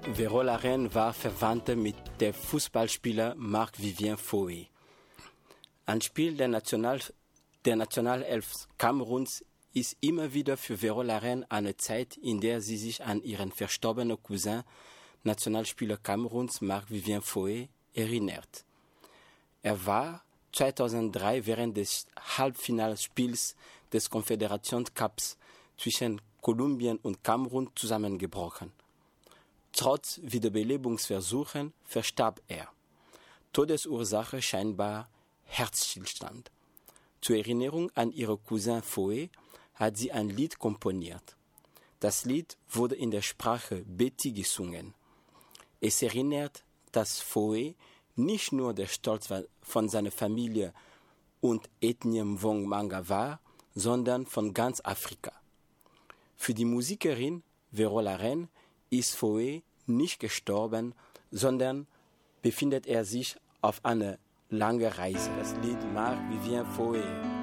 Véro Laren war Verwandte mit dem Fußballspieler Marc-Vivien Foé. Ein Spiel der Nationalelf Kameruns ist immer wieder für Véro Laren eine Zeit, in der sie sich an ihren verstorbenen Cousin, Nationalspieler Kameruns Marc-Vivien Foé, erinnert. Er war 2003 während des Halbfinalspiels des Confederations-Cups zwischen Kolumbien und Kamerun zusammengebrochen. Trotz Wiederbelebungsversuchen verstarb er. Todesursache scheinbar Herzstillstand. Zur Erinnerung an ihren Cousin Foé hat sie ein Lied komponiert. Das Lied wurde in der Sprache Beti gesungen. Es erinnert, dass Foé nicht nur der Stolz von seiner Familie und Ethnie Mvong-Manga war, sondern von ganz Afrika. Für die Musikerin Véro Laren ist Foé nicht gestorben, sondern befindet er sich auf einer langen Reise. Das Lied Marc-Vivien Foé.